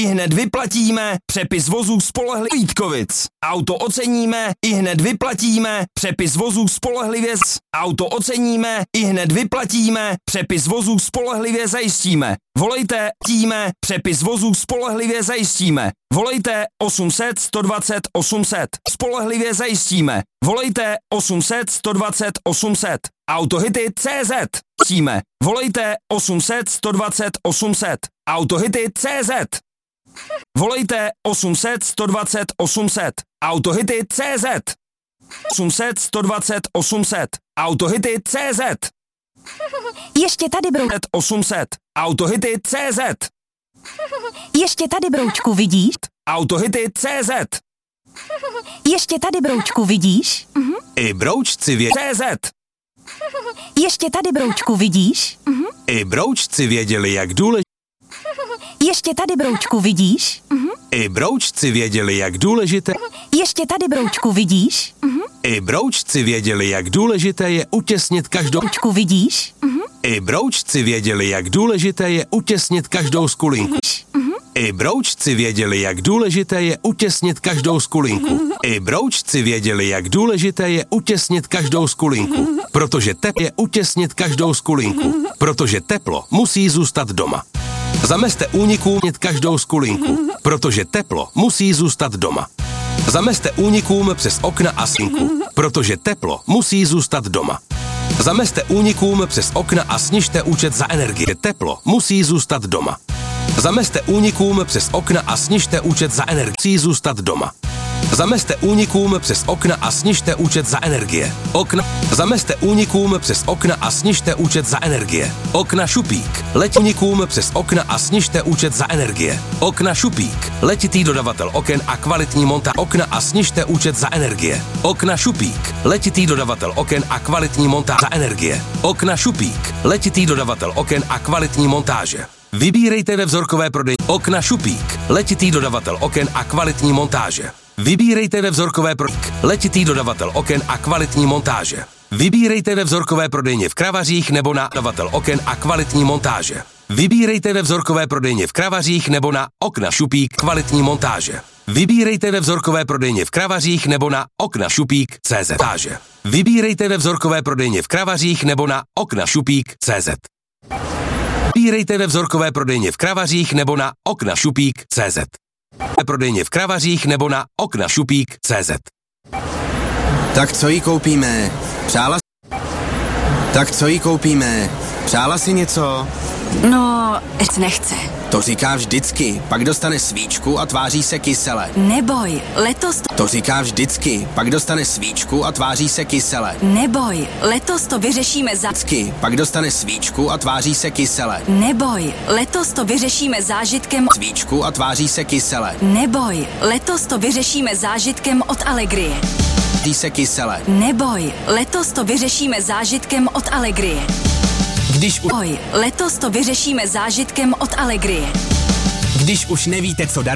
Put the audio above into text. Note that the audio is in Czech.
ihned vyplatíme, přepis vozů spolehlivě Vítkovic. Auto oceníme, ihned vyplatíme, přepis vozů spolehlivě Auto oceníme, ihned vyplatíme, přepis vozů spolehlivě zajistíme. Volejte, tím, přepis vozů spolehlivě zajistíme. Volejte 800 120 800. Spolehlivě zajistíme. Volejte 800 120 800. Autohity CZ. Címe. Volejte 800 120 800. Autohity CZ. Volejte 800 120 800. Autohity CZ. 800 120 800. Autohity CZ. Ještě tady 800. Autohity CZ. Ještě tady, broučku, vidíš? Autohity CZ. Ještě tady, broučku, vidíš? I broučci CZ. Ještě tady, broučku, vidíš? I broučci věděli, jak důležité. Ještě tady, broučku, vidíš? I broučci věděli, jak důležité. Ještě tady, broučku, vidíš? I broučci věděli, jak důležité je utěsnit každou. Broučku, vidíš? I broučci věděli, jak důležité je utěsnit každou skulinku. I broučci věděli, jak důležité je utěsnit každou skulinku. I broučci věděli, jak důležité je utěsnit každou skulinku. Protože teplo je utěsnit každou skulinku. Protože teplo musí zůstat doma. Zamezte únikům každou skulinku. Protože teplo musí zůstat doma. Zamezte únikům přes okna a sinku. Protože teplo musí zůstat doma. Zamezte únikům přes okna a snižte účet za energie. Teplo musí zůstat doma. Zamezte únikům přes okna a snižte účet za energie. Musí zůstat doma. Zamezte únikům přes okna a snižte účet za energie. Okna. Zamezte únikům přes okna a snižte účet za energie. Okna Šupík. Letí únikům přes okna a snižte účet za energie. Okna Šupík. Letitý dodavatel oken a kvalitní montáž. Okna a snižte účet za energie. Okna Šupík. Letitý dodavatel oken a kvalitní montáž za energie. Okna Šupík. Letitý dodavatel oken a kvalitní montáže. Vybírejte ve vzorkové prodeji. Okna Šupík. Letitý dodavatel oken a kvalitní montáže. Vybírejte ve vzorkové prodeji. Letitý dodavatel oken a kvalitní montáže. Vybírejte ve vzorkové prodejně v Kravařích nebo na dodavatel oken a kvalitní montáže. Vybírejte ve vzorkové prodejně v Kravařích nebo na Okna Šupík kvalitní montáže. Vybírejte ve vzorkové prodejně v Kravařích nebo na Okna Šupík CZ. Vybírejte ve vzorkové prodejně v Kravařích nebo na Okna Šupík CZ. Vybírejte ve vzorkové prodejně v Kravařích nebo na Okna Šupík CZ. Prodejně v Kravařích nebo na Okna Šupík CZ. Tak co jí koupíme? Přála si něco? No, nechce. To říká vždycky, pak dostane svíčku a tváří se kysele. Neboj, letos To říká vždycky, pak dostane svíčku a tváří se kysele. Neboj, letos to vyřešíme Vždycky, pak dostane svíčku a tváří se kysele. Neboj, letos to vyřešíme zážitkem. Svíčku a tváří se kysele. Neboj, letos to vyřešíme zážitkem od Allegrie. Tváří se kysele. Neboj, letos to vyřešíme zážitkem od Allegrie. Letos to vyřešíme zážitkem od Allegrie. Když už nevíte, co